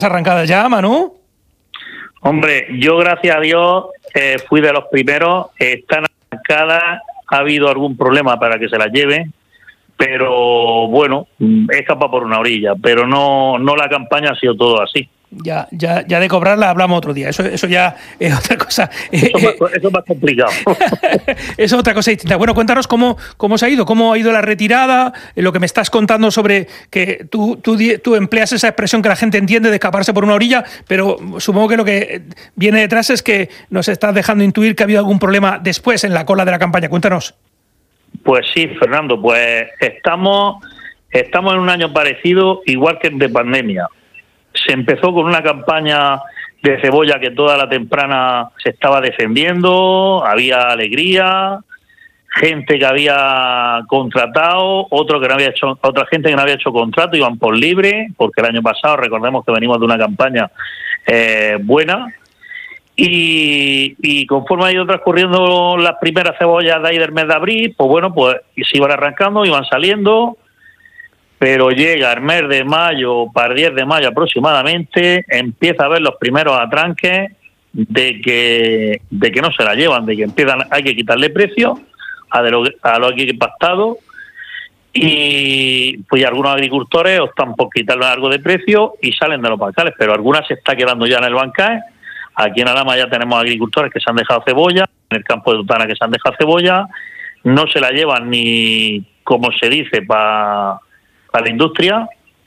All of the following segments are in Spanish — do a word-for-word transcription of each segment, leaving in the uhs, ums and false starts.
arrancadas ya, Manu? Hombre, yo gracias a Dios eh, fui de los primeros, eh, están arrancadas, ha habido algún problema para que se las lleven, pero bueno, he escapado por una orilla, pero no, no la campaña ha sido todo así. Ya, ya, ya de cobrarla hablamos otro día. Eso, eso ya es otra cosa. Eso, más, eso es más complicado. Eso es otra cosa distinta. Bueno, cuéntanos cómo, cómo se ha ido, cómo ha ido la retirada, lo que me estás contando sobre que tú, tú, tú empleas esa expresión que la gente entiende de escaparse por una orilla, pero supongo que lo que viene detrás es que nos estás dejando intuir que ha habido algún problema después en la cola de la campaña. Cuéntanos. Pues sí, Fernando, pues estamos, estamos en un año parecido, igual que el de pandemia. Se empezó con una campaña de cebolla que toda la temprana se estaba defendiendo, había alegría, gente que había contratado, otro que no había hecho, otra gente que no había hecho contrato, iban por libre, porque el año pasado, recordemos que venimos de una campaña eh, buena, y, y conforme ha ido transcurriendo las primeras cebollas de ahí del mes de abril, pues bueno, pues se iban arrancando, iban saliendo. Pero llega el mes de mayo, para el diez de mayo aproximadamente, empieza a ver los primeros atranques de que de que no se la llevan, de que empiezan, hay que quitarle precio a, de lo, a lo que hay pactado, y pues algunos agricultores optan por quitarle algo de precio y salen de los bancales, pero algunas se está quedando ya en el bancal. Aquí en Alhama ya tenemos agricultores que se han dejado cebolla, en el campo de Tutana que se han dejado cebolla, no se la llevan ni, como se dice, para... para la industria,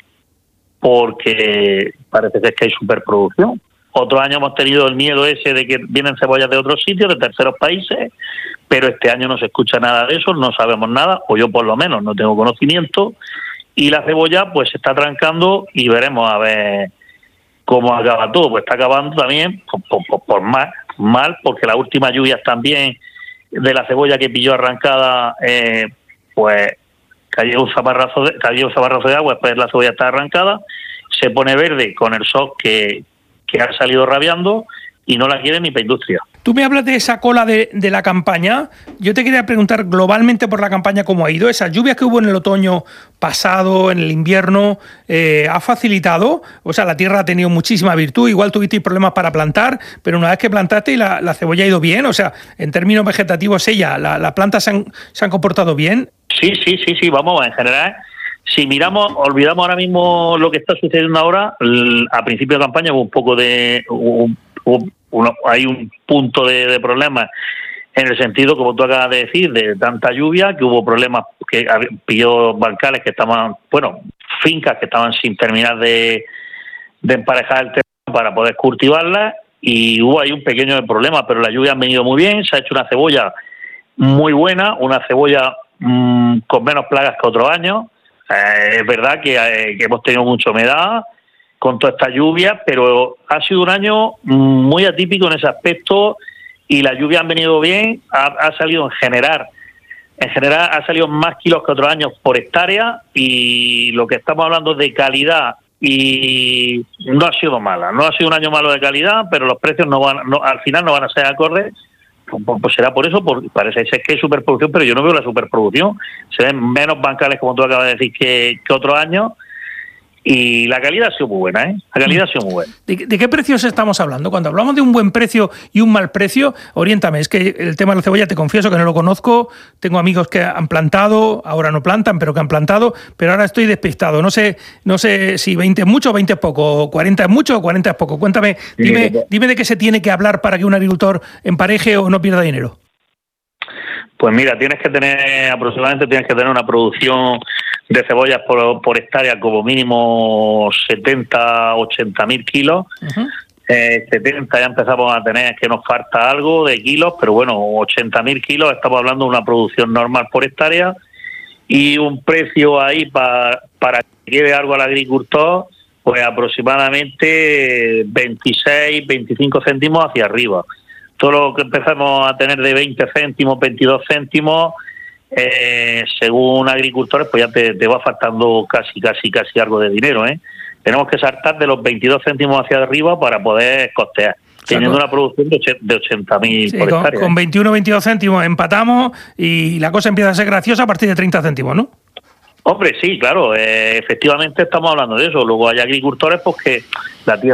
porque parece ser que hay superproducción. Otro año hemos tenido el miedo ese de que vienen cebollas de otros sitios, de terceros países, pero este año no se escucha nada de eso, no sabemos nada, o yo por lo menos no tengo conocimiento, y la cebolla pues se está trancando y veremos a ver cómo acaba todo. Pues está acabando también por, por, por mal, mal, porque las últimas lluvias también de la cebolla que pilló arrancada, eh, pues cayó un zaparrazo de, cayó un zaparrazo de agua, después la cebolla está arrancada, se pone verde con el sol que, que ha salido rabiando y no la quiere ni para industria. Tú me hablas de esa cola de, de la campaña. Yo te quería preguntar globalmente por la campaña cómo ha ido. Esas lluvias que hubo en el otoño pasado, en el invierno, eh, ¿ha facilitado? O sea, la tierra ha tenido muchísima virtud. Igual tuvisteis problemas para plantar, pero una vez que plantaste la, la cebolla ha ido bien. O sea, en términos vegetativos, ella, la, las plantas se han, se han comportado bien. Sí, sí, sí, sí, vamos, en general, si miramos, olvidamos ahora mismo lo que está sucediendo ahora, a principio de campaña hubo un poco de, un, un, uno, hay un punto de, de problemas en el sentido, como tú acabas de decir, de tanta lluvia, que hubo problemas, que pilló bancales que estaban, bueno, fincas que estaban sin terminar de, de emparejar el terreno para poder cultivarlas, y hubo ahí un pequeño problema, pero las lluvias han venido muy bien, se ha hecho una cebolla muy buena, una cebolla con menos plagas que otros años. Eh, es verdad que, eh, que hemos tenido mucha humedad con toda esta lluvia, pero ha sido un año muy atípico en ese aspecto y las lluvias han venido bien, ha, ha salido en general, en general ha salido más kilos que otros años por hectárea, y lo que estamos hablando de calidad y no ha sido mala, no ha sido un año malo de calidad, pero los precios no van, no, al final no van a ser acordes. Pues será por eso, porque parece ser que hay superproducción, pero yo no veo la superproducción. Se ven menos bancales, como tú acabas de decir, que, que otros años, y la calidad ha sido muy buena, ¿eh? La calidad ha sido muy buena. ¿De, ¿De qué precios estamos hablando? Cuando hablamos de un buen precio y un mal precio, oriéntame. Es que el tema de la cebolla, te confieso que no lo conozco. Tengo amigos que han plantado, ahora no plantan, pero que han plantado, pero ahora estoy despistado. No sé no sé si veinte es mucho o veinte es poco, cuarenta es mucho o cuarenta es poco. Cuéntame, dime, dime de qué se tiene que hablar para que un agricultor empareje o no pierda dinero. Pues mira, tienes que tener, aproximadamente tienes que tener una producción de cebollas por, por hectárea como mínimo setenta, ochenta mil kilos. Uh-huh. eh, setenta ya empezamos a tener que nos falta algo de kilos, pero bueno, ochenta mil kilos, estamos hablando de una producción normal por hectárea, y un precio ahí para, para que lleve algo al agricultor, pues aproximadamente veintiséis, veinticinco céntimos hacia arriba. Todo lo que empezamos a tener de veinte céntimos, veintidós céntimos, eh, según agricultores, pues ya te, te va faltando casi, casi, casi algo de dinero, ¿eh? Tenemos que saltar de los veintidós céntimos hacia arriba para poder costear, teniendo una producción de ochenta mil sí, por con, hectárea. Con veintiuno, veintidós céntimos empatamos y la cosa empieza a ser graciosa a partir de treinta céntimos, ¿no? Hombre, sí, claro, eh, efectivamente estamos hablando de eso. Luego hay agricultores pues que la tierra